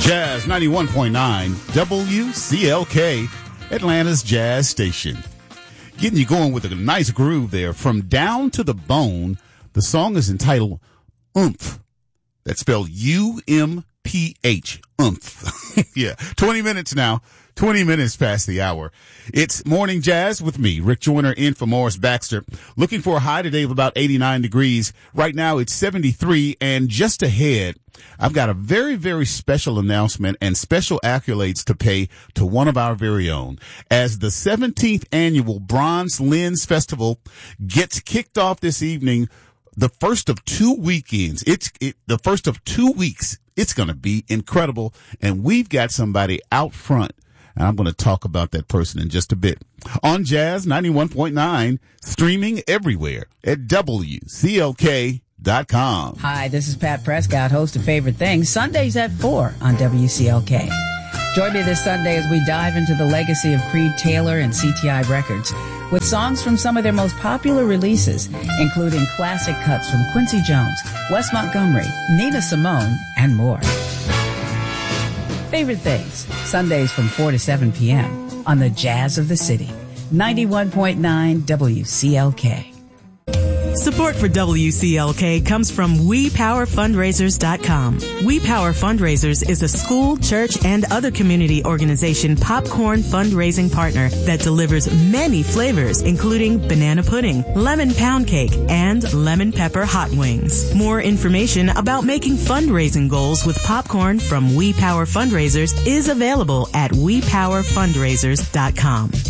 Jazz 91.9 WCLK, Atlanta's Jazz Station. Getting you going with a nice groove there. From Down to the Bone, the song is entitled Oomph. That's spelled U-M-P-H. Oomph. Yeah, 20 minutes now. 20 minutes past the hour. It's Morning Jazz with me, Rick Joyner, in for Morris Baxter. Looking for a high today of about 89 degrees. Right now it's 73, and just ahead, I've got a very, very special announcement and special accolades to pay to one of our very own. As the 17th annual Bronze Lens Festival gets kicked off this evening, the first of 2 weekends. The first of 2 weeks. It's going to be incredible, and we've got somebody out front. And I'm going to talk about that person in just a bit. On Jazz 91.9, streaming everywhere at WCLK.com. Hi, this is Pat Prescott, host of Favorite Things, Sundays at 4 on WCLK. Join me this Sunday as we dive into the legacy of Creed Taylor and CTI Records with songs from some of their most popular releases, including classic cuts from Quincy Jones, Wes Montgomery, Nina Simone, and more. Favorite Things, Sundays from 4 to 7 p.m. on the Jazz of the City, 91.9 WCLK. Support for WCLK comes from WePowerFundraisers.com. We Power Fundraisers is a school, church, and other community organization popcorn fundraising partner that delivers many flavors, including banana pudding, lemon pound cake, and lemon pepper hot wings. More information about making fundraising goals with popcorn from We Power Fundraisers is available at WePowerFundraisers.com.